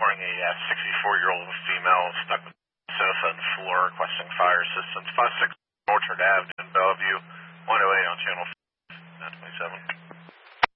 reporting a 64-year-old female stuck with sofa on the floor, requesting fire assistance. 56 Orchard Avenue in Bellevue, 108 on channel 27.